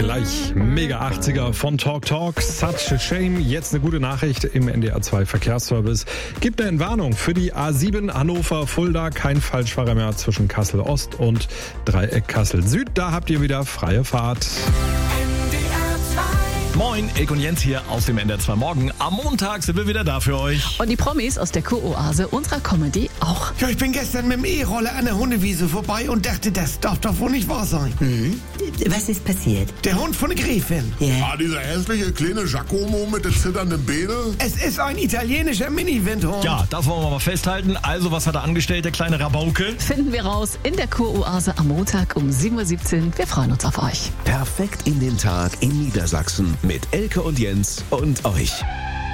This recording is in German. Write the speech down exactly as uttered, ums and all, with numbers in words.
Gleich Mega achtziger von Talk Talk, Such a Shame. Jetzt eine gute Nachricht im N D R zwei Verkehrsservice. Gibt eine Entwarnung für die A sieben Hannover-Fulda. Kein Falschfahrer mehr zwischen Kassel Ost und Dreieck Kassel Süd. Da habt ihr wieder freie Fahrt. Moin, Ilk und Jens hier aus dem N D R zwei Morgen. Am Montag sind wir wieder da für euch. Und die Promis aus der Co-Oase unserer Comedy auch. Ja, ich bin gestern mit dem E-Roller an der Hundewiese vorbei und dachte, das darf doch wohl nicht wahr sein. Mhm. Was ist passiert? Der Hund von der Gräfin. Ja. Ah, dieser hässliche kleine Giacomo mit den zitternden Beinen. Es ist ein italienischer Mini-Windhund. Ja, das wollen wir mal festhalten. Also, was hat er angestellt, der kleine Rabauke? Finden wir raus in der Co-Oase am Montag um sieben Uhr siebzehn. Wir freuen uns auf euch. Perfekt in den Tag in Niedersachsen mit Elke und Jens und euch.